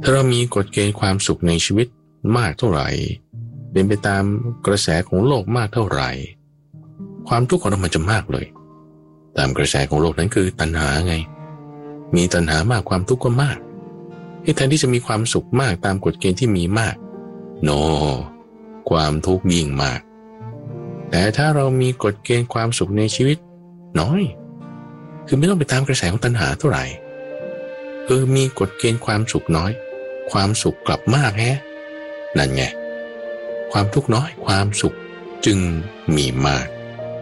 าเรามีกฎเกณฑ์ความสุขในชีวิตมากเท่าไหร่เป็นไปตามกระแสของโลกมากเท่าไหร่ความทุกข์ของเรามันจะมากเลยตามกระแสของโลกนั้นคือตัณหาไงมีตัณหามากความทุกข์ก็มากแทนที่จะมีความสุขมากตามกฎเกณฑ์ที่มีมากความทุกข์ยิ่งมากแต่ถ้าเรามีกฎเกณฑ์ความสุขในชีวิตน้อยคือไม่ต้องไปตามกระแสของตัณหาเท่าไหร่มีกฎเกณฑ์ความสุขน้อยความสุขกลับมากแฮะนั่นไงความทุกข์น้อยความสุขจึงมีมาก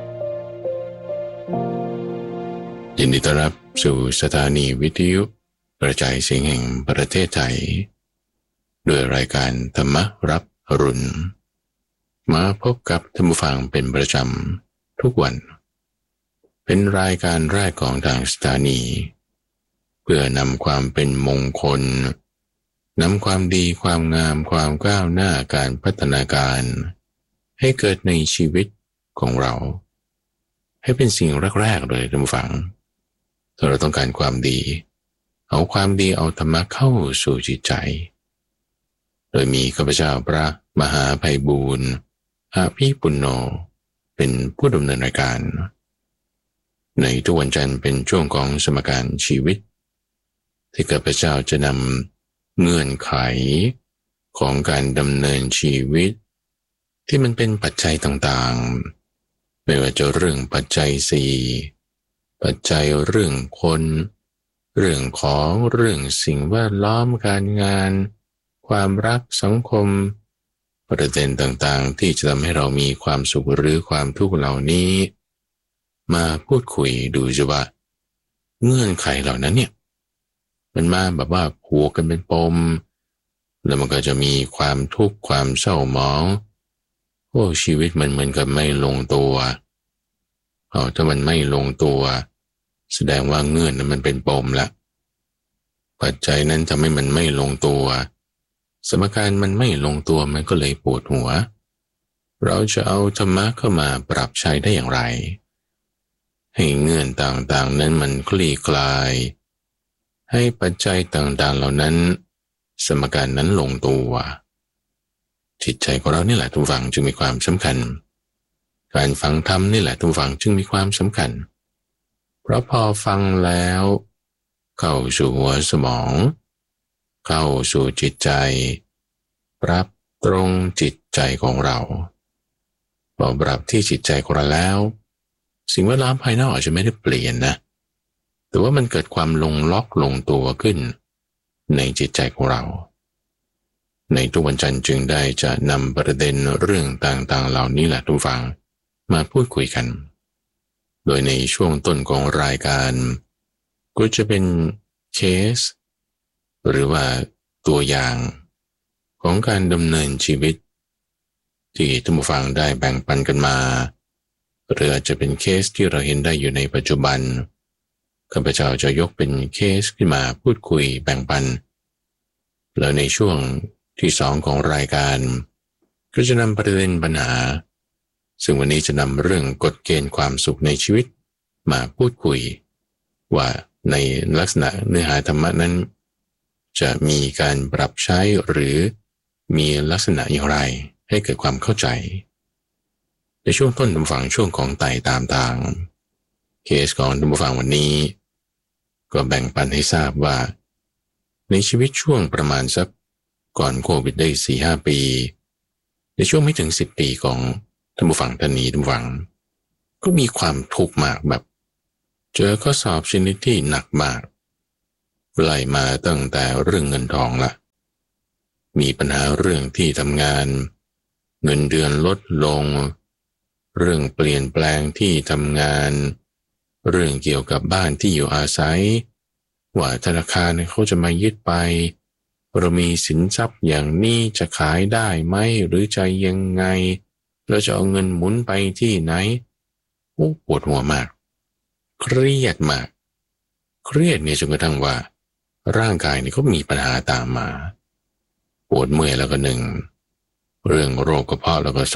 ยินดีต้อนรับสู่สถานีวิทยุกระจายเสียงแห่งประเทศไทยด้วยรายการธรรมรับอรุณมาพบกับท่านผู้ฟังเป็นประจำทุกวันเป็นรายการแรกของทางสถานีเพื่อนำความเป็นมงคลนำความดีความงามความก้าวหน้าการพัฒนาการให้เกิดในชีวิตของเราให้เป็นสิ่งแรกๆเลยท่านผู้ฟังถ้าเราต้องการความดีเอาความดีเอาธรรมะเข้าสู่จิตใจโดยมีข้าพเจ้าพระมหาไพบูลย์อาภิปุณโญเป็นผู้ดำเนินรายการในทุกวันจันทร์เป็นช่วงของสมการชีวิตที่ข้าพเจ้าจะนำเงื่อนไขของการดำเนินชีวิตที่มันเป็นปัจจัยต่างๆไม่ว่าจะเรื่องปัจจัยสี่ปัจจัยเรื่องคนเรื่องของเรื่องสิ่งแวดล้อมการงานความรักสังคมประเด็นต่างๆที่จะทำให้เรามีความสุขหรือความทุกข์เหล่านี้มาพูดคุยดูจะว่าเงื่อนไขเหล่านั้นเนี่ยมันมาแบบว่าผูกกันเป็นปมแล้วมันก็จะมีความทุกข์ความเศร้าหมองชีวิตมันเหมือนกับไม่ลงตัวถ้ามันไม่ลงตัวแสดงว่าเงื่อนนั้นมันเป็นปมละปัจจัยนั้นทำให้มันไม่ลงตัวสมการมันไม่ลงตัวมันก็เลยปวดหัวเราจะเอาธรรมะเข้ามาปรับใช้ได้อย่างไรให้เงื่อนต่างๆนั้นมันคลี่คลายให้ปัจจัยต่างๆเหล่านั้นสมการนั้นลงตัวจิตใจของเรานี่แหละทุกฝั่งจึงมีความสำคัญการฟังธรรมนี่แหละทุกฝั่งจึงมีความสำคัญเพราะพอฟังแล้วเข้าสู่หัวสมองเข้าสู่จิตใจปรับตรงจิตใจของเราพอปรับที่จิตใจของเราแล้วสิ่งแวดล้อมภายนอกอาจจะไม่ได้เปลี่ยนนะแต่ว่ามันเกิดความลงล็อกลงตัวขึ้นในจิตใจของเราในทุกวันจันทร์จึงได้จะนำประเด็นเรื่องต่างๆเหล่านี้แหละทุกฝั่งมาพูดคุยกันโดยในช่วงต้นของรายการก็จะเป็นเคสหรือว่าตัวอย่างของการดำเนินชีวิตที่ท่านผู้ฟังได้แบ่งปันกันมาหรืออาจจะเป็นเคสที่เราเห็นได้อยู่ในปัจจุบันข้าพเจ้าจะยกเป็นเคสขึ้นมาพูดคุยแบ่งปันแล้วในช่วงที่2ของรายการก็จะนำประเด็นปัญหาซึ่งวันนี้จะนำเรื่องกฎเกณฑ์ความสุขในชีวิตมาพูดคุยว่าในลักษณะเนื้อหาธรรมะนั้นจะมีการปรับใช้หรือมีลักษณะอย่างไรให้เกิดความเข้าใจในช่วงต้นท่านผู้ฟังช่วงของไต่ตามทางเคสของท่านผู้ฟังวันนี้ก็แบ่งปันให้ทราบว่าในชีวิตช่วงประมาณสักก่อนโควิดได้ 4-5 ปีในช่วงไม่ถึง10 ปีของท่านผู้ฟังท่านนี้ท่านผู้ฟังก็มีความทุกข์มากแบบเจอข้อสอบชนิดที่หนักมากไล่มาตั้งแต่เรื่องเงินทองละมีปัญหาเรื่องที่ทำงานเงินเดือนลดลงเรื่องเปลี่ยนแปลงที่ทำงานเรื่องเกี่ยวกับบ้านที่อยู่อาศัยว่าธนาคารเขาจะมายึดไปเรามีสินทรัพย์อย่างนี้จะขายได้ไหมหรือจะยังไงเราจะเอาเงินหมุนไปที่ไหนปวดหัวมากเครียดมากเครียดเนี่ยจนกระทั่งว่าร่างกายนี่ก็มีปัญหาตามมาปวดเมื่อยแล้วก็1เรื่องโรคกระเพาะแล้วก็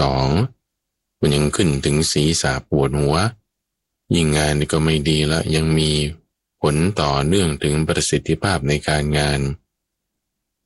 2มันยังขึ้นถึงศีรษะปวดหัวยิ่งงานนี่ก็ไม่ดีละยังมีผลต่อเนื่องถึงประสิทธิภาพในการงาน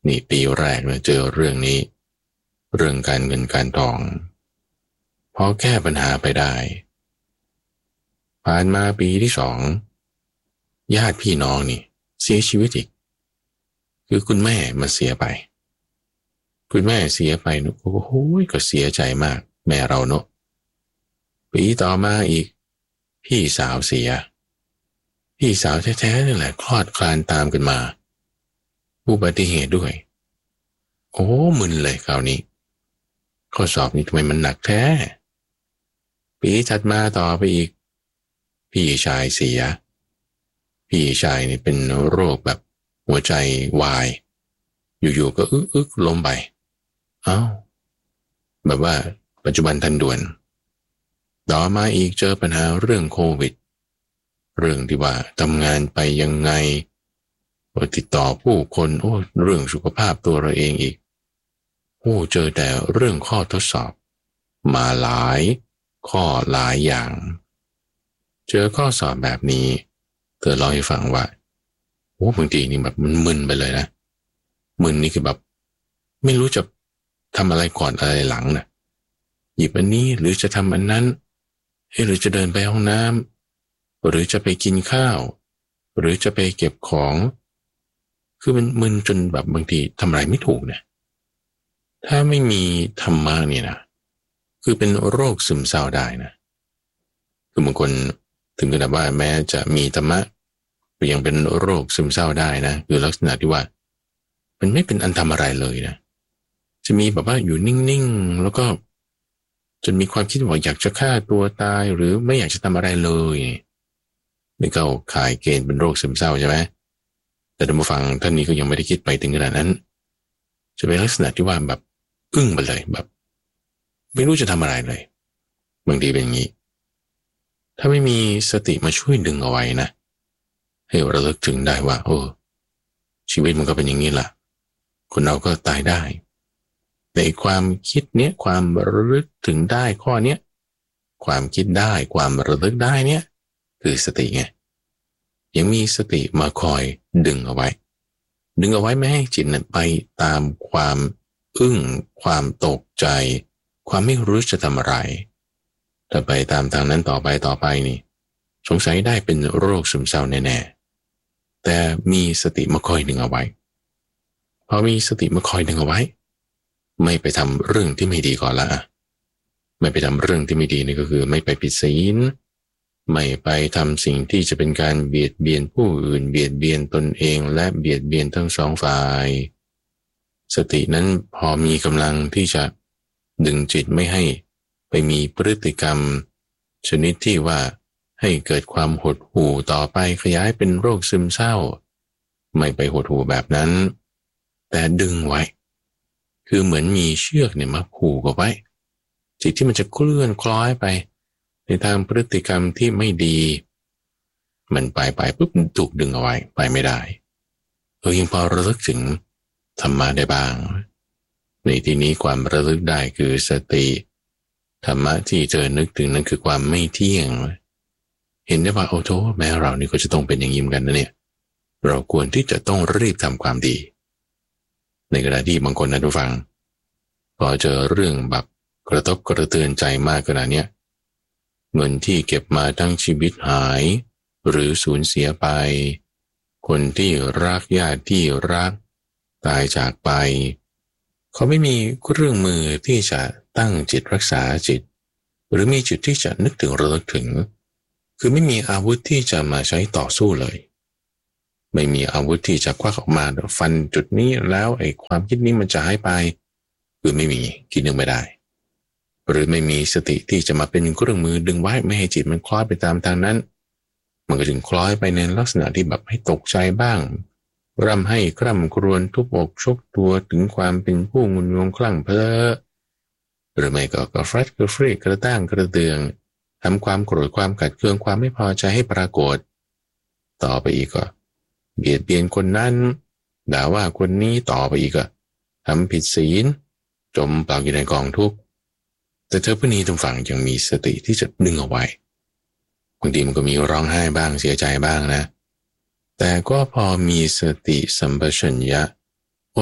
นี่ปีแรกนะเจอเรื่องนี้เรื่องการเงินการทองพอแก้ปัญหาไปได้ผ่านมาปีที่สองญาติพี่น้องนี่เสียชีวิตอีกคือคุณแม่มาเสียไปคุณแม่เสียไปนะโอ้โหก็เสียใจมากแม่เราเนอะปีต่อมาอีกพี่สาวเสียพี่สาวแท้ๆนี่แหละคลอดคลานตามกันมาอุบัติเหตุด้วยโอ้มึนเลยคราวนี้ข้อสอบนี้ทำไมมันหนักแท้ปีถัดมาต่อไปอีกพี่ชายเสียพี่ชายนี่เป็นโรคแบบหัวใจวายอยู่ๆก็อึกล้มไปเอ้าแบบว่าปัจจุบันทันด่วนต่อมาอีกเจอปัญหาเรื่องโควิดเรื่องที่ว่าทำงานไปยังไงติดต่อผู้คนโอ้เรื่องสุขภาพตัวเราเองอีกโอ้เจอแต่เรื่องข้อทดสอบมาหลายข้อหลายอย่างเจอข้อสอบแบบนี้เธอเล่าให้ฟังว่าโอ้บางทีนี่แบบมันมึนไปเลยนะมึนนี่คือแบบไม่รู้จะทำอะไรก่อนอะไรหลังนะหยิบอันนี้หรือจะทำอันนั้นหรือจะเดินไปห้องน้ำหรือจะไปกินข้าวหรือจะไปเก็บของคือมันมึนจนแบบบางทีทำอะไรไม่ถูกนะถ้าไม่มีธรรมะเนี่ยนะคือเป็นโรคซึมเศร้าได้นะคือบางคนถึงขนาดว่าแม้จะมีธรรมะก็ยังเป็นโรคซึมเศร้าได้นะคือลักษณะที่ว่ามันไม่เป็นอันทำอะไรเลยนะจะมีแบบว่าอยู่นิ่งๆแล้วก็จนมีความคิดว่าอยากจะฆ่าตัวตายหรือไม่อยากจะทำอะไรเลยนี่ก็ขายเกณฑ์เป็นโรคซึมเศร้าใช่ไหมแต่ท่านผู้ฟังท่านนี้ก็ยังไม่ได้คิดไปถึงขนาดนั้นจะเป็นลักษณะที่ว่าแบบอึ้งไปเลยแบบไม่รู้จะทำอะไรเลยบางทีเป็นอย่างนี้ถ้าไม่มีสติมาช่วยดึงเอาไว้นะให้ระลึกถึงได้ว่าโอ้ชีวิตมันก็เป็นอย่างนี้แหละคนเราก็ตายได้แต่ความคิดเนี้ยความระลึกถึงได้ข้อเนี้ยความคิดได้ความระลึกได้เนี้ยคือสติไงยังมีสติมาคอยดึงเอาไว้ไม่ให้จิตนั้นไปตามความอึ้งความตกใจความไม่รู้จะทำอะไรถ้าไปตามทางนั้นต่อไปนี่สงสัยได้เป็นโรคซึมเศร้าแน่ๆแต่มีสติมาคอยดึงเอาไว้พอมีสติมาคอยดึงเอาไว้ไม่ไปทำเรื่องที่ไม่ดีก่อนละไม่ไปทำเรื่องที่ไม่ดีนี่ก็คือไม่ไปผิดศีลไม่ไปทำสิ่งที่จะเป็นการเบียดเบียนผู้อื่นเบียดเบียนตนเองและเบียดเบียนทั้งสองฝ่ายสตินั้นพอมีกำลังที่จะดึงจิตไม่ให้ไปมีพฤติกรรมชนิดที่ว่าให้เกิดความหดหู่ต่อไปขยายเป็นโรคซึมเศร้าไม่ไปหดหู่แบบนั้นแต่ดึงไว้คือเหมือนมีเชือกเนี่ยมาผูกเอาไว้จิตที่มันจะเคลื่อนคล้อยไปในทางพฤติกรรมที่ไม่ดีมันไปปุ๊บถูกดึงเอาไว้ไปไม่ได้ยังพอระลึกถึงธรรมะได้บ้างในที่นี้ความระลึกได้คือสติธรรมะที่เธอนึกถึงนั้นคือความไม่เที่ยงเห็นได้ว่าโอ้โธ่แม้เรานี่ก็จะต้องเป็นอย่างนี้เหมือนกันนะเนี่ยเราควรที่จะต้องรีบทำความดีในขณะที่บางคนนะทุกฟังพอเจอเรื่องแบบกระทบกระเทือนใจมากขนาดเนี้ยเงินที่เก็บมาทั้งชีวิตหายหรือสูญเสียไปคนที่รักญาติที่รักตายจากไปเขาไม่มีเครื่องมือที่จะตั้งจิตรักษาจิตหรือมีจิตที่จะนึกถึงระลึกถึงคือไม่มีอาวุธที่จะมาใช้ต่อสู้เลยไม่มีอาวุธที่จะควักออกมาฟันจุดนี้แล้วไอ้ความคิดนี้มันจะหายไปคือไม่มีคิดนึกไม่ได้หรือไม่มีสติที่จะมาเป็นเครื่องมือดึงไว้ไม่ให้จิตมันคล้อยไปตามทางนั้นมันก็จึงคล้อยไปในลักษณะที่แบบให้ตกใจบ้างร่ำให้คร่ำครวญทุบอกชกตัวถึงความเป็นผู้งุนงงคลั่งเพ้อหรือไม่ก็ฟรัดกระฟรีกระด้างกระเดืองทำความโกรธความขัดเคืองความไม่พอใจให้ปรากฏต่อไปอีกก็เบียดเบียนคนนั้นด่าว่าคนนี้ต่อไปอีกก็ทำผิดศีลจมปลักอยู่ในกองทุกข์แต่เธอผู้นี้ตรงฝั่งยังมีสติที่จะดึงเอาไว้บางทีมันก็มีร้องไห้บ้างเสียใจบ้างนะแต่ก็พอมีสติสัมปชัญญะอด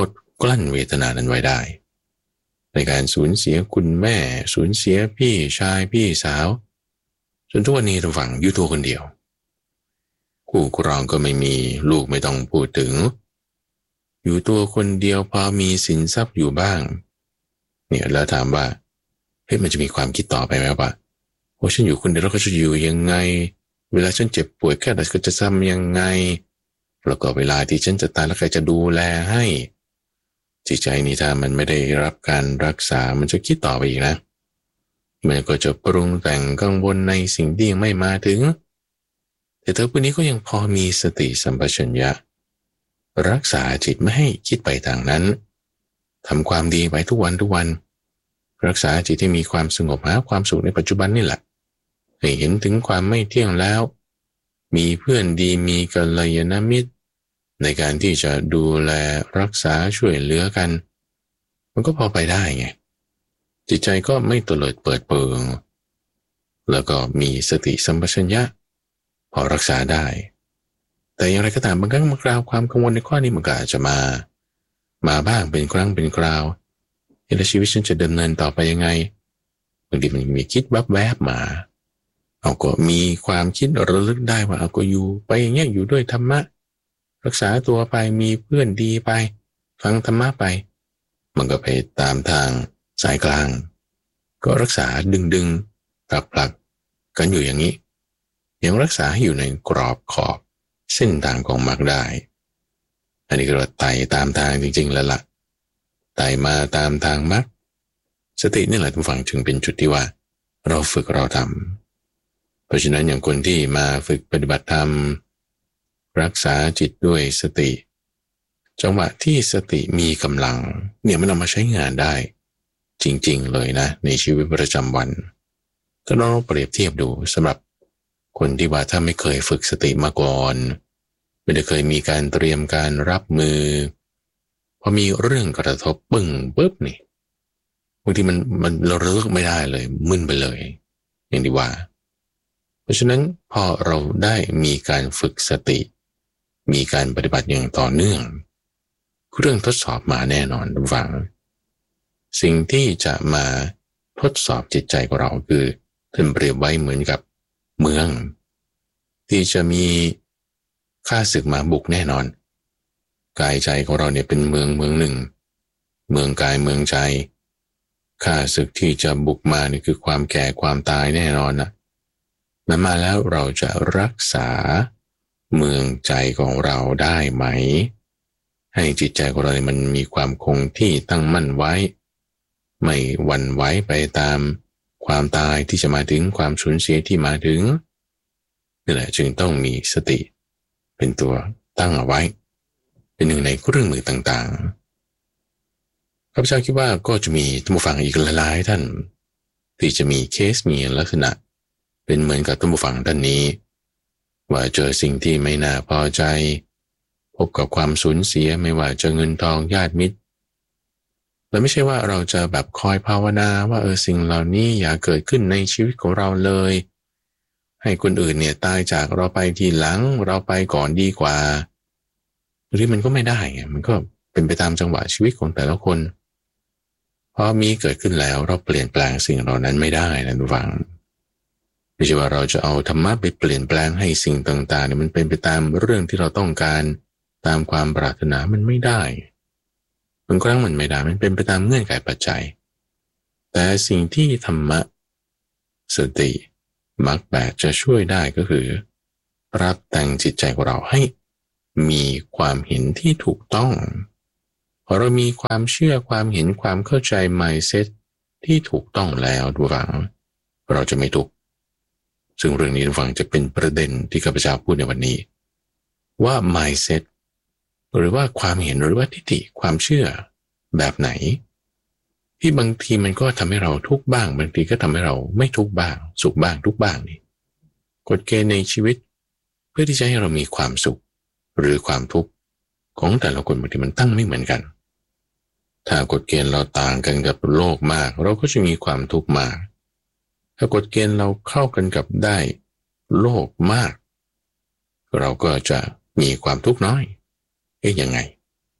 กลั้นเวทนานั้นไว้ได้ในการสูญเสียคุณแม่สูญเสียพี่ชายพี่สาวจนทุกวันนี้เราฝังอยู่ตัวคนเดียวคู่ครองก็ไม่มีลูกไม่ต้องพูดถึงอยู่ตัวคนเดียวพอมีสินทรัพย์อยู่บ้างเนี่ยแล้วถามว่าเฮ้ยมันจะมีความคิดต่อไปไหมว่าโอ้ฉันอยู่คนเดียวแล้วก็จะอยู่ยังไงเวลาฉันเจ็บป่วยแค่ไหนก็จะทำยังไงแล้วก็เวลาที่ฉันจะตายแล้วใครจะดูแลให้จิตใจนี่ถ้ามันไม่ได้รับการรักษามันจะคิดต่อไปอีกนะมันก็จะปรุงแต่งกังวลในสิ่งที่ยังไม่มาถึงแต่เธอผู้นี้ก็ยังพอมีสติสัมปชัญญะรักษาจิตไม่ให้คิดไปทางนั้นทำความดีไปทุกวันรักษาจิตให้มีความสงบหาความสุขในปัจจุบันนี่แหละให้เห็นถึงความไม่เที่ยงแล้วมีเพื่อนดีมีกัลยาณมิตรในการที่จะดูแลรักษาช่วยเหลือกันมันก็พอไปได้ไงจิตใจก็ไม่เตลิดเปิดเปิงแล้วก็มีสติสัมปชัญญะพอรักษาได้แต่อย่างไรก็ตามบางครั้งบางคราวความกังวลในข้อนี้มันก็อาจจะมาบ้างเป็นครั้งเป็นคราวแล้วชีวิตฉันจะดำเนินต่อไปยังไงบางทีมันมีคิดแวบๆมาเอาก็มีความคิดระลึกได้ว่าเอาก็อยู่ไปอย่างเงี้ยอยู่ด้วยธรรมะรักษาตัวไปมีเพื่อนดีไปฟังธรรมะไปมันก็ไปตามทางสายกลางก็รักษาดึงผลักกันอยู่อย่างนี้ยังรักษาให้อยู่ในกรอบขอบเส้นทางของมรรคได้อันนี้ก็ไต่ตามทางจริงๆแล้วล่ะไต่มาตามทางมรรคสตินี่แหละทุกฝั่งจึงเป็นจุดที่ว่าเราฝึกเราทำเพราะฉะนั้นอย่างคนที่มาฝึกปฏิบัติธรรมรักษาจิตด้วยสติจังหวะที่สติมีกำลังเนี่ยมันเอามาใช้งานได้จริงๆเลยนะในชีวิตประจำวันถ้าเราเปรียบเทียบดูสำหรับคนที่ว่าถ้าไม่เคยฝึกสติมาก่อนไม่ได้เคยมีการเตรียมการรับมือพอมีเรื่องกระทบปึ้งปุ๊บนี่บางทีมันเราเลิกไม่ได้เลยมึนไปเลยอย่างที่ว่าเพราะฉะนั้นพอเราได้มีการฝึกสติมีการปฏิบัติอย่างต่อเนื่องเรื่องทดสอบมาแน่นอนทุกฝั่งสิ่งที่จะมาทดสอบจิตใจของเราคือท่านเปรียบไว้เหมือนกับเมืองที่จะมีข้าศึกมาบุกแน่นอนกายใจของเราเนี่ยเป็นเมืองหนึ่งเมืองกายเมืองใจข้าศึกที่จะบุกมานี่คือความแก่ความตายแน่นอนนะมันมาแล้วเราจะรักษาเมืองใจของเราได้ไหมให้จิตใจของเราเนี่ยมันมีความคงที่ตั้งมั่นไว้ไม่หวั่นไหวไปตามความตายที่จะมาถึงความสูญเสียที่มาถึงนี่แหละจึงต้องมีสติเป็นตัวตั้งเอาไว้เป็นหนึ่งในเครื่องมือต่างๆข้าพเจ้าคิดว่าก็จะมีท่านผู้ฟังอีกหลายๆท่านที่จะมีเคสมีลักษณะเป็นเหมือนกับท่านผู้ฟังท่านนี้ว่าเจอสิ่งที่ไม่น่าพอใจพบกับความสูญเสียไม่ว่าจะเงินทองญาติมิตรและไม่ใช่ว่าเราจะแบบคอยภาวนาว่าสิ่งเหล่านี้อย่าเกิดขึ้นในชีวิตของเราเลยให้คนอื่นเนี่ยตายจากเราไปทีหลังเราไปก่อนดีกว่าหรือมันก็ไม่ได้ไงมันก็เป็นไปตามจังหวะชีวิตของแต่ละคนพอมีเกิดขึ้นแล้วเราเปลี่ยนแปลงสิ่งเหล่านั้นไม่ได้นะทุกฝั่งไม่ใช่ว่าเราจะเอาธรรมะไปเปลี่ยนแปลงให้สิ่งต่างๆเนี่ยมันเป็นไปตามเรื่องที่เราต้องการตามความปรารถนามันไม่ได้บางครั้งมันไม่ได้มันเป็นไปตามเงื่อนไขปัจจัยแต่สิ่งที่ธรรมะสติมรรคแปดจะช่วยได้ก็คือปรับแต่งจิตใจของเราให้มีความเห็นที่ถูกต้องพอเรามีความเชื่อความเห็นความเข้าใจ mindset ที่ถูกต้องแล้วทุกฝั่งเราจะไม่ทุกข์ซึ่งเรื่องนี้ทุกฝั่งจะเป็นประเด็นที่ข้าพเจ้าพูดในวันนี้ว่า mindset หรือว่าความเห็นหรือว่าทิฏฐิความเชื่อแบบไหนที่บางทีมันก็ทำให้เราทุกข์บ้างบางทีก็ทำให้เราไม่ทุกข์บ้างสุขบ้างทุกข์บ้างนี่กฎเกณฑ์ในชีวิตเพื่อที่จะให้เรามีความสุขหรือความทุกข์ของแต่ละคนบางทีมันตั้งไม่เหมือนกันถ้ากฎเกณฑ์เราต่างกันกับโลกมากเราก็จะมีความทุกข์มากถ้ากฎเกณฑ์เราเข้ากันกับได้โลกมากเราก็จะมีความทุกข์น้อยยังไง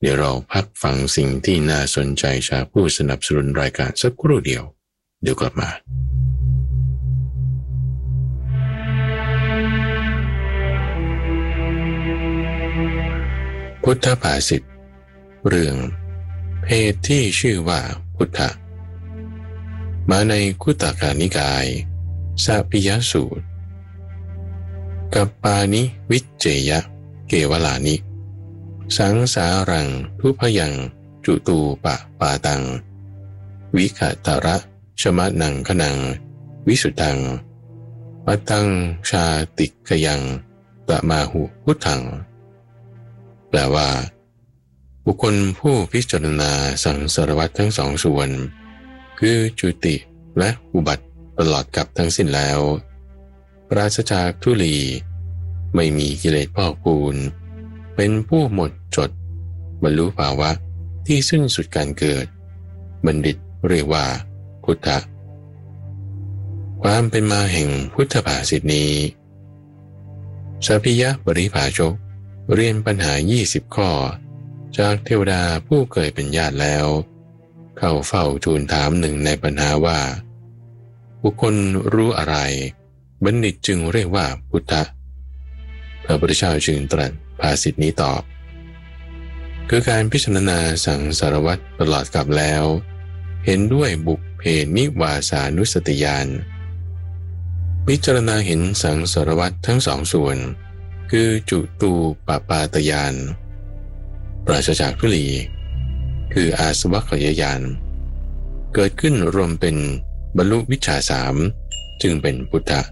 เดี๋ยวเราพักฟังสิ่งที่น่าสนใจจากผู้สนับสนุนรายการสักครู่เดียวเดี๋ยวกลับมาพุทธภาษิตเรื่องเพศที่ชื่อว่าพุทธะมาในคุตตกนิกายสัพพิยสูตรกัปปานิวิจเจยะเกวลานิสังสารังทุพยังจุตูปะปาตังวิขตระชมะนังขนังวิสุตังปัตตังชาติกยังตะมาหุพุทธังแปลว่าบุคคลผู้พิจารณาสังสารวัฏทั้งสองส่วนคือจุติและอุบัติตลอดกับทั้งสิ้นแล้วปราศจากทุลีไม่มีกิเลสพอกพูนเป็นผู้หมดจดบรรลุภาวะที่สิ้นสุดการเกิดบัณฑิตเรียกว่าพุทธะความเป็นมาแห่งพุทธภาษิตนี้สัพพิยะปริภาชกเรียนปัญหา20 ข้อจากเทวดาผู้เคยเป็นญาติแล้วเข้าเฝ้าทูลถามหนึ่งในปัญหาว่าบุคคลรู้อะไรบัณฑิตจึงเรียกว่าพุทธะพระพุทธเจ้าจึงตรัสภาษิตนี้ตอบคือการพิจารณาสังสารวัฏตลอดกลับแล้วเห็นด้วยบุพเพนิวาสานุสติญาณพิจารณาเห็นสังสารวัฏทั้งสองส่วนคือจุตูปปาตญาณปราศจากทุลีคืออาสวัคยญาณเกิดขึ้นรวมเป็นบรรลุวิชชา3จึงเป็นพุทธะ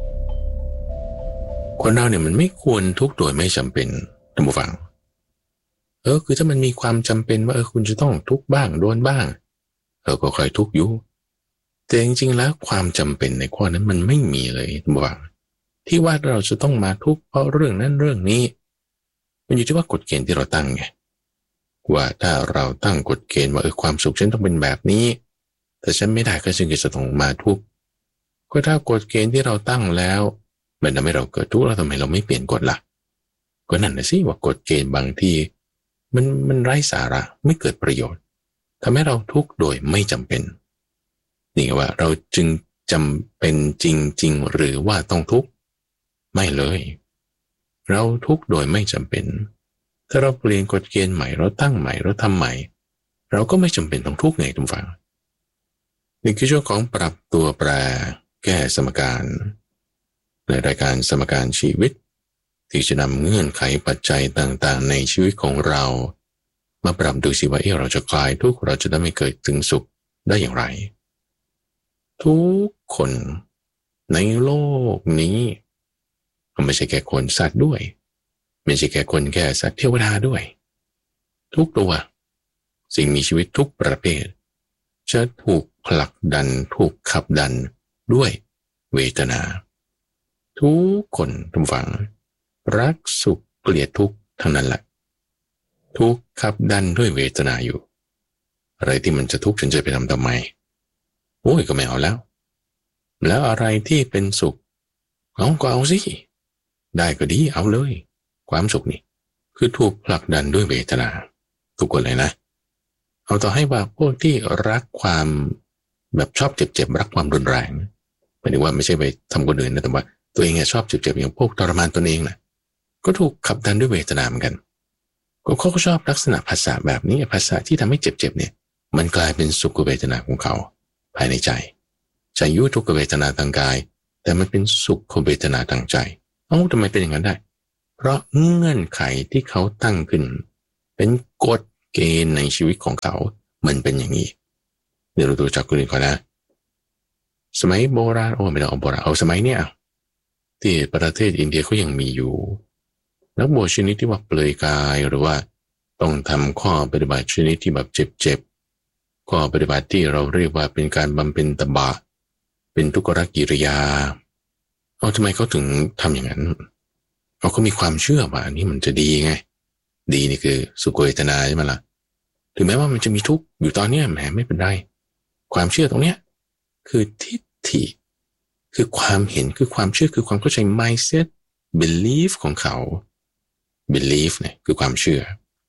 คนเราเนี่ยมันไม่ควรทุกข์โดยไม่จำเป็นท่านผู้ฟังคือถ้ามันมีความจำเป็นว่าคุณจะต้องทุกข์บ้างโดนบ้างก็ค่อยทุกข์อยู่แต่จริงๆแล้วความจำเป็นในข้อนั้นมันไม่มีเลยท่านผู้ฟังที่ว่าเราจะต้องมาทุกข์เพราะเรื่องนั้นเรื่องนี้มันอยู่ที่ว่ากฎเกณฑ์ที่เราตั้งไงว่าถ้าเราตั้งกฎเกณฑ์ว่าความสุขฉันต้องเป็นแบบนี้แต่ฉันไม่ได้ก็จึงจะต้องมาทุกข์ก็ถ้ากฎเกณฑ์ที่เราตั้งแล้วมันทำให้เราเกิดทุกข์แล้วทำไมเราไม่เปลี่ยนกฎล่ะก็นั่นนะสิว่ากฎเกณฑ์บางที่มันไร้สาระไม่เกิดประโยชน์ทำให้เราทุกข์โดยไม่จำเป็นนี่ว่าเราจึงจำเป็นจริงๆหรือว่าต้องทุกข์ไม่เลยเราทุกข์โดยไม่จำเป็นถ้าเราเปลี่ยนกฎเกณฑ์ใหม่เราตั้งใหม่เราทำใหม่เราก็ไม่จำเป็นต้องทุกข์ไงทุกฝั่งนี่คือช่วงของปรับตัวแปรแก้สมการในรายการสมการชีวิตที่จะนำเงื่อนไขปัจจัยต่างๆในชีวิตของเรามาปรับดูสิว่าเราจะคลายทุกข์เราจะได้ไม่เกิดถึงสุขได้อย่างไรทุกคนในโลกนี้ไม่ใช่แค่คนสัตว์ด้วยไม่ใช่แค่คนแค่สัตว์เทวดาด้วยทุกตัวสิ่งมีชีวิตทุกประเภทจะถูกผลักดันถูกขับดันด้วยเวทนาทุกคนทุกฝั่งรักสุขเกลียดทุกข์ทั้งนั้นแหละทุกข์ขับดันด้วยเวทนาอยู่อะไรที่มันจะทุกข์ฉันจะไปทำไมก็ไม่เอาแล้วอะไรที่เป็นสุขก็เอาสิได้ก็ดีเอาเลยความสุขนี่คือถูกผลักดันด้วยเวทนาทุกคนเลยนะเอาต่อให้ว่าพวกที่รักความแบบชอบเจ็บรักความรุนแรงหมายถึงว่าไม่ใช่ไปทำคนอื่นนะแต่ว่าตัวเองชอบเจ็บอย่างพวกทรมานตนเองนะก็ถูกขับดันด้วยเวทนาเหมือนกันเขาก็ชอบลักษณะภาษาแบบนี้ภาษาที่ทำให้เจ็บเนี่ยมันกลายเป็นสุขเวทนาของเขาภายในใจยุทุกขเวทนาทางกายแต่มันเป็นสุขเวทนาทางใจทำไมเป็นอย่างนั้นได้เพราะเงื่อนไขที่เขาตั้งขึ้นเป็นกฎเกณฑ์ในชีวิตของเขามันเป็นอย่างนี้เดี๋ยวเราดูจากคนอื่นก่อนนะสมัยโบราณไม่ต้องเอาโบราณเอาสมัยเนี้ยที่ประเทศอินเดียเขายังมีอยู่นักบวชชนิดที่ว่าเปลือยกายหรือว่าต้องทำข้อปฏิบัติชนิดที่แบบเจ็บข้อปฏิบัติที่เราเรียกว่าเป็นการบำเพ็ญตบะเป็นทุกขกิริยาทำไมเขาถึงทำอย่างนั้นเขามีความเชื่อว่าอันนี้มันจะดีไงดีนี่คือสุขเวทนาใช่ไหมล่ะถึงแม้ว่ามันจะมีทุกข์อยู่ตอนนี้แหมไม่เป็นไรความเชื่อตรงเนี้ยคือทิฏฐิคือความเห็นคือความเชื่อคือความเข้าใจ mindset belief ของเขา belief เนี่ยคือความเชื่อ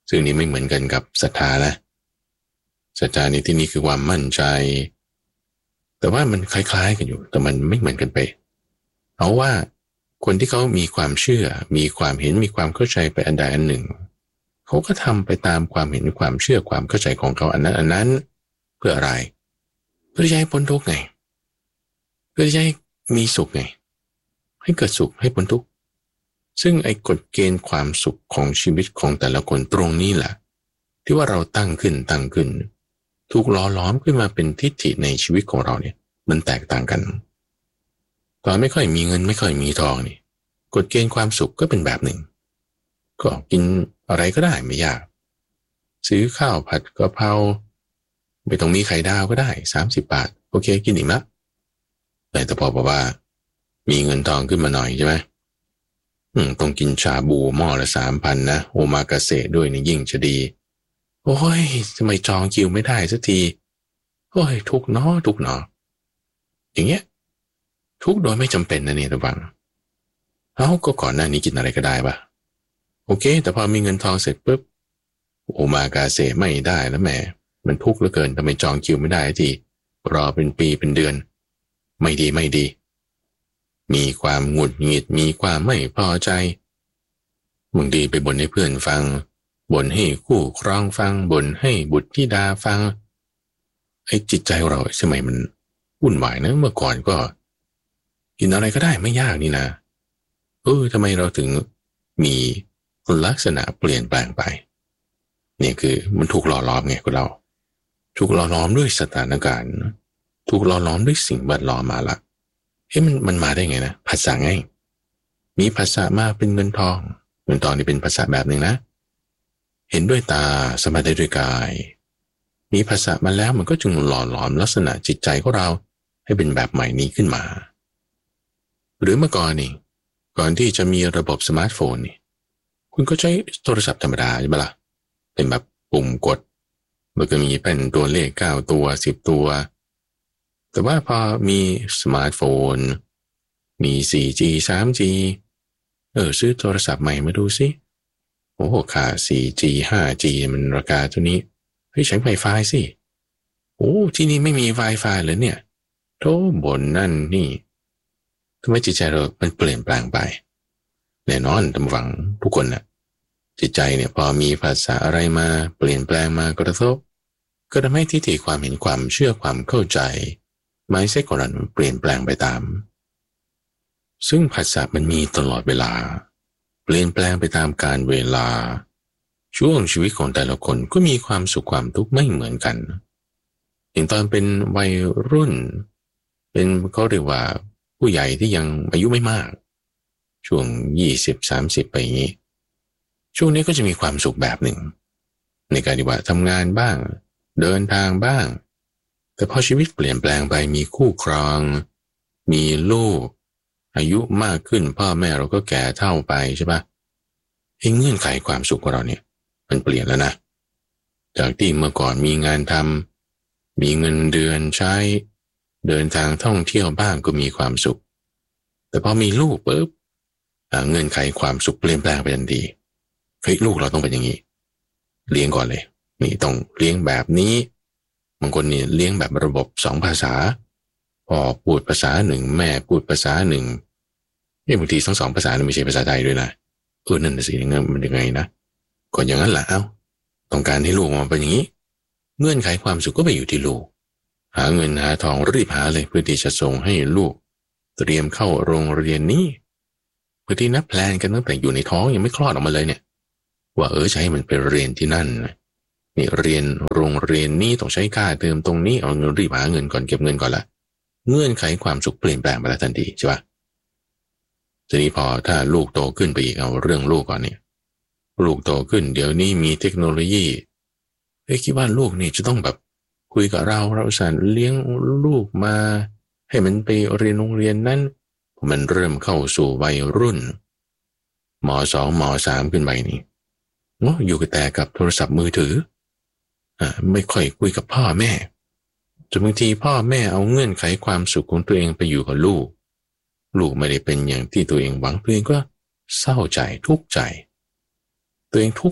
ซึ่งนี้ไม่เหมือนกันกับศรัทธานะศรัทธาในที่นี้คือความมั่นใจแต่ว่ามันคล้ายๆกันอยู่แต่มันไม่เหมือนกันไปเอาว่าคนที่เขามีความเชื่อมีความเห็นมีความเข้าใจไปอันใดอันหนึ่งเขาก็ทำไปตามความเห็นความเชื่อความเข้าใจของเขาอันนั้นเพื่ออะไรเพื่อจะให้พ้นทุกข์ไงเพื่อจะให้มีสุขไงให้เกิดสุขให้พ้นทุกข์ซึ่งไอ้กฎเกณฑ์ความสุขของชีวิตของแต่ละคนตรงนี้แหละที่ว่าเราตั้งขึ้นถูกหล่อหลอมขึ้นมาเป็นทิฏฐิในชีวิตของเราเนี่ยมันแตกต่างกันตอนไม่ค่อยมีเงินไม่ค่อยมีทองนี่กฎเกณฑ์ความสุขก็เป็นแบบหนึ่งก็กินอะไรก็ได้ไม่ยากซื้อข้าวผัดกะเพราไม่ต้องมีไข่ดาวก็ได้30 บาทโอเคกินอิ่มละแต่พอบอกว่ามีเงินทองขึ้นมาหน่อยใช่ไหมต้องกินชาบูหม้อละ3,000นะโอมากาเสะด้วยนี่ยิ่งจะดีโอ้ยทำไมจองคิวไม่ได้สักทีโอ้ยทุกเนาะอย่างเงี้ยทุกโดยไม่จำเป็นนะเนี่ยระวังก็ก่อนหน้านี้กินอะไรก็ได้ปะโอเคแต่พอมีเงินทองเสร็จปุ๊บโอมากาเสะไม่ได้แล้วแหมมันทุกข์เหลือเกินทำไมจองคิวไม่ได้ทีรอเป็นปีเป็นเดือนไม่ดีมีความหงุดหงิดมีความไม่พอใจบางทีไปบ่นให้เพื่อนฟังบ่นให้คู่ครองฟังบ่นให้บุตรธิดาฟังไอ้จิตใจเราสมัยมันวุ่นวายนะเมื่อก่อนก็กินอะไรก็ได้ไม่ยากนี่นะทำไมเราถึงมีลักษณะเปลี่ยนแปลงไปเนี่ยคือมันถูกหล่อหลอมไงคุณเราถูกหล่อหลอมด้วยสถานการณ์ถูกหล่อหลอมด้วยสิ่งแวดล้อมมาละมันมาได้ไงนะภาษาไงมีภาษามาเป็นเงินทองนี่เป็นภาษาแบบหนึ่งนะเห็นด้วยตาสัมผัสได้ด้วยกายมีภาษามาแล้วมันก็จึงหล่อหลอมลักษณะจิตใจของเราให้เป็นแบบใหม่นี้ขึ้นมาหรือเมื่อก่อนนี่ก่อนที่จะมีระบบสมาร์ทโฟนนี่คุณก็ใช้โทรศัพท์ธรรมดาใช่ไหมล่ะเป็นแบบปุ่มกดมันก็มีเป็นตัวเลข9 ตัว10 ตัวแต่ว่าพอมีสมาร์ทโฟนมี 4G 3G ซื้อโทรศัพท์ใหม่มาดูสิโอ้ค่า 4G 5G มันราคาเท่านี้ใช้ Wi-Fi สิที่นี่ไม่มี Wi-Fi เลยเนี่ยโธ่บ่นนั่นนี่ทำไมจิตใจเรามันเปลี่ยนแปลงไปแน่นอนตามฝังทุกคนน่ะจิตใจเนี่ยพอมีภาษาอะไรมาเปลี่ยนแปลงมากระทบก็ทำให้ทิฏฐิความเห็นความเชื่อความเข้าใจmindsetของเราเปลี่ยนแปลงไปตามซึ่งภาษามันมีตลอดเวลาเปลี่ยนแปลงไปตามกาลเวลาช่วงชีวิตของแต่ละคนก็มีความสุขความทุกข์ไม่เหมือนกันอย่างตอนเป็นวัยรุ่นเป็นเขาเรียกว่าผู้ใหญ่ที่ยังอายุไม่มากช่วง20-30ไปอย่างนี้ช่วงนี้ก็จะมีความสุขแบบหนึ่งในการที่ว่าทำงานบ้างเดินทางบ้างแต่พอชีวิตเปลี่ยนแปลงไปมีคู่ครองมีลูกอายุมากขึ้นพ่อแม่เราก็แก่เฒ่าไปใช่ปะเงื่อนไขความสุขของเราเนี่ยมันเปลี่ยนแล้วนะจากที่เมื่อก่อนมีงานทำมีเงินเดือนใช้เดินทางท่องเที่ยวบ้างก็มีความสุขแต่พอมีลูกปุ๊บเงื่อนไขความสุขเปลี่ยนแปลงไปทันทีลูกเราต้องเป็นอย่างนี้เลี้ยงก่อนเลยนี่ต้องเลี้ยงแบบนี้บางคนนี่เลี้ยงแบบระบบ2 ภาษาพ่อพูดภาษาหนึ่งแม่พูดภาษาหนึ่งบางทีทั้ง2 ภาษาไม่ใช่ภาษาไทยด้วยนะนั่นน่ะสิมันยังไงนะก่อนอย่างนั้นแหละต้องการให้ลูกมาเป็นอย่างนี้เงื่อนไขความสุขก็ไปอยู่ที่ลูกหาเงินหาทองรีบหาเลยเพื่อที่จะส่งให้ลูกเตรียมเข้าโรงเรียนนี้เพื่อที่นับแพลนกันตั้งแต่อยู่ในท้องยังไม่คลอดออกมาเลยเนี่ยว่าจะให้มันไปเรียนที่นั่นนี่เรียนโรงเรียนนี้ต้องใช้ค่าเทอมตรงนี้เอาเงินรีบหาเงินก่อนเก็บเงินก่อนละเงื่อนไขความสุขเปลี่ยนแปลงไปแล้วทันทีใช่ปะทีนี้พอถ้าลูกโตขึ้นไปอีกเอาเรื่องลูกก่อนเนี่ยลูกโตขึ้นเดี๋ยวนี้มีเทคโนโลยีคิดว่าลูกนี่จะต้องแบบคุยกับเราสั่งเลี้ยงลูกมาให้มันไปเรียนโรงเรียนนั้นมันเริ่มเข้าสู่วัยรุ่นม.2 ม.3 ขึ้นไปนี่อยู่แต่กับโทรศัพท์มือถือไม่ค่อยคุยกับพ่อแม่จนบางทีพ่อแม่เอาเงื่อนไขความสุขของตัวเองไปอยู่กับลูกไม่ได้เป็นอย่างที่ตัวเองหวังตัวเองก็เศร้าใจทุกข์ใจตัวเองทุกข์เนี่ย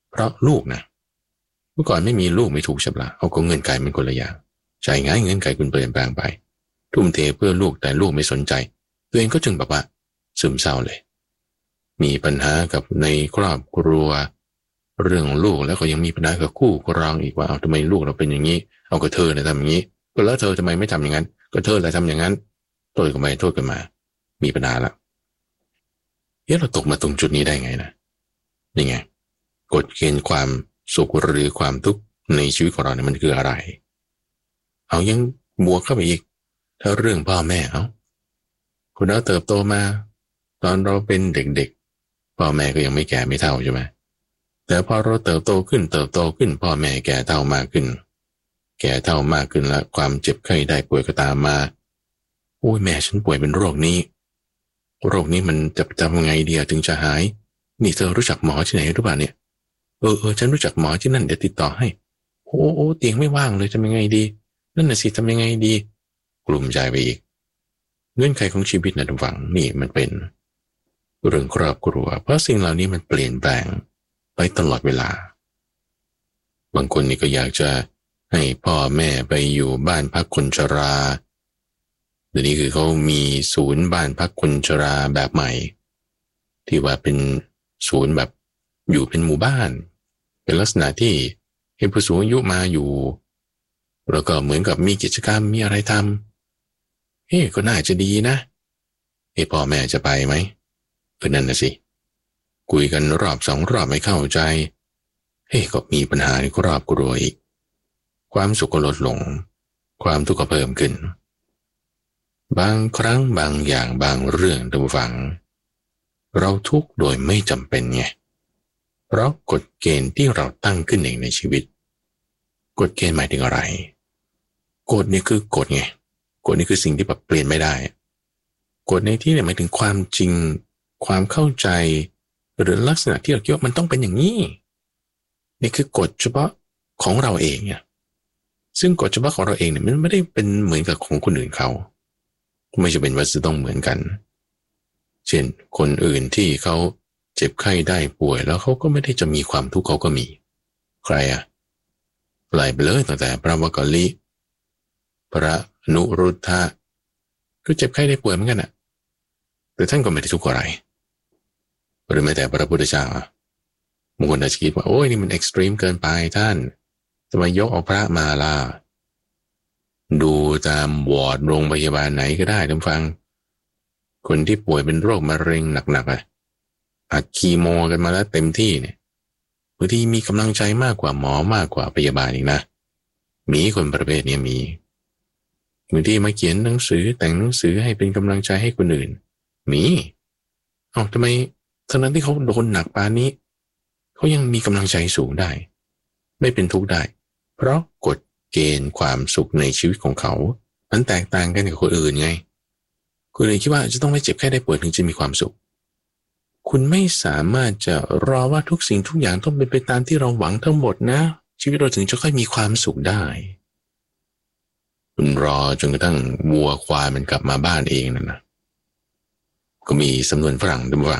เพราะลูกนะเมื่อก่อนไม่มีลูกไม่ถูกใช่ปะเอาก็เงื่อนไขมันคนละอย่างใช่ง่ายเงื่อนไขคุณเปลี่ยนแปลงไปทุ่มเทเพื่อลูกแต่ลูกไม่สนใจตัวเองก็จึงแบบว่าซึมเศร้าเลยมีปัญหากับในครอบครัวเรื่องลูกแล้วก็ยังมีปัญหากับคู่ครองอีกว่าเอาทำไมลูกเราเป็นอย่างนี้เอาก็เธอเนี่ยทำอย่างนี้ก็แล้วเธอทำไมไม่ทำอย่างนั้นก็เธอแหละทำอย่างนั้นโทษกันไปโทษกันมามีปัญหาละเราตกมาตรงจุดนี้ได้ไงนะนี่ไงกฎเกณฑ์ความสุขหรือความทุกข์ในชีวิตของเราเนี่ยมันคืออะไรเอายังบวกเข้าไปอีกถ้าเรื่องพ่อแม่คุณเราเติบโตมาตอนเราเป็นเด็กๆพ่อแม่ก็ยังไม่แก่ไม่เฒ่าใช่ไหมแต่พอเราเติบโตขึ้นพ่อแม่แก่เฒ่ามากขึ้นแล้วความเจ็บไข้ได้ป่วยก็ตามมาโอ้ยแม่ฉันป่วยเป็นโรคนี้มันจะทำไงดีถึงจะหายนี่เธอรู้จักหมอที่ไหนหรือเปล่าเนี่ยฉันรู้จักหมอที่นั่นเดี๋ยวติดต่อให้โอ้เตียงไม่ว่างเลยทำยังไงดีนั่นน่ะสิทำยังไงดีกลุ่มใจไปอีกเงื่อนไขของชีวิตนะทุกฝั่งนี่มันเป็นเรื่องครอบครัวเพราะสิ่งเหล่านี้มันเปลี่ยนแปลงไปตลอดเวลาบางคนนี่ก็อยากจะให้พ่อแม่ไปอยู่บ้านพักคนชราเดี๋ยวนี้คือเขามีศูนย์บ้านพักคนชราแบบใหม่ที่ว่าเป็นศูนย์แบบอยู่เป็นหมู่บ้านเป็นลักษณะที่ให้ผู้สูงอายุมาอยู่แล้วก็เหมือนกับมีกิจกรรมมีอะไรทำก็น่าจะดีนะพ่อแม่จะไปไหมนั่นนะสิคุยกันรอบ2 รอบไม่เข้าใจก็มีปัญหาในครอบครัวอีกความสุขก็ลดลงความทุกข์ก็เพิ่มขึ้นบางครั้งบางอย่างบางเรื่องท่านผู้ฟังเราทุกข์โดยไม่จำเป็นไงเพราะกฎเกณฑ์ที่เราตั้งขึ้นเองในชีวิตกฎเกณฑ์หมายถึงอะไรกฎนี่คือกฎไงกฎนี่คือสิ่งที่แบบเปลี่ยนไม่ได้กฎในที่เนี่ยหมายถึงความจริงความเข้าใจหรือลักษณะที่เราคิดว่ามันต้องเป็นอย่างนี้นี่คือกฎเฉพาะของเราเองเนี่ยซึ่งกฎเฉพาะของเราเองเนี่ยมันไม่ได้เป็นเหมือนกับของคนอื่นเขาไม่จะเป็นว่าจะต้องเหมือนกันเช่นคนอื่นที่เขาเจ็บไข้ได้ป่วยแล้วเขาก็ไม่ได้จะมีความทุกข์เขาก็มีใครไล่ไปเลยตั้งแต่พระวกลิพระอนุรุทธะก็เจ็บไข้ได้ป่วยเหมือนกันแต่ท่านก็ไม่ได้ทุกข์อะไรหรือแม้แต่พระพุทธเจ้าบางคนอาจจะคิดว่าโอ้ยนี่มันเอ็กซ์ตรีมเกินไปท่านจะมายกเอาพระมาล่ะดูตามวอร์ดโรงพยาบาลไหนก็ได้ท่านฟังคนที่ป่วยเป็นโรคมะเร็งหนักๆอัดคีโมกันมาแล้วเต็มที่เนี่ยบางทีมีกำลังใจมากกว่าหมอมากกว่าพยาบาลอีกนะมีคนประเภทนี้มีบางทีมาเขียนหนังสือแต่งหนังสือให้เป็นกำลังใจให้คนอื่นมีทำไมทั้งนั้นที่เขาโดนหนักปานนี้เขายังมีกำลังใจสูงได้ไม่เป็นทุกข์ได้เพราะกฎเกณฑ์ความสุขในชีวิตของเขามันแตกต่างกันกับคนอื่นไงคุณเลยคิดว่าจะต้องไม่เจ็บแค่ได้ป่วยถึงจะมีความสุขคุณไม่สามารถจะรอว่าทุกสิ่งทุกอย่างต้องเป็นไปตามที่เราหวังทั้งหมดนะชีวิตเราถึงจะค่อยมีความสุขได้คุณรอจนกระทั่งวัวควายมันกลับมาบ้านเองนั่นนะก็มีสำนวนฝรั่งด้วยว่า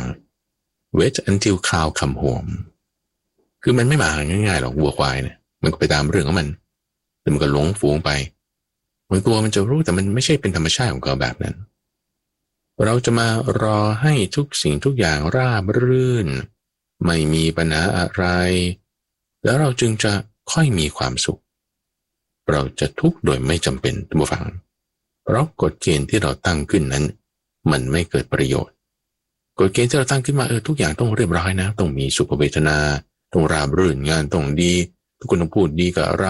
wait until cow come home คือมันไม่มาง่ายๆหรอกวัวควายเนี่ยมันก็ไปตามเรื่องของมันแต่มันก็หลงฝูงไปบางตัวมันจะรู้แต่มันไม่ใช่เป็นธรรมชาติของเขาแบบนั้นเราจะมารอให้ทุกสิ่งทุกอย่างราบรื่นไม่มีปัญหาอะไรแล้วเราจึงจะค่อยมีความสุขเราจะทุกข์โดยไม่จำเป็นท่านผู้ฟังเพราะกฎเกณฑ์ที่เราตั้งขึ้นนั้นมันไม่เกิดประโยชน์กฎเกณฑ์ที่เราตั้งขึ้นมาทุกอย่างต้องเรียบร้อยนะต้องมีสุขเวทนาต้องราบรื่นงานต้องดีทุกคนต้องพูดดีกับเรา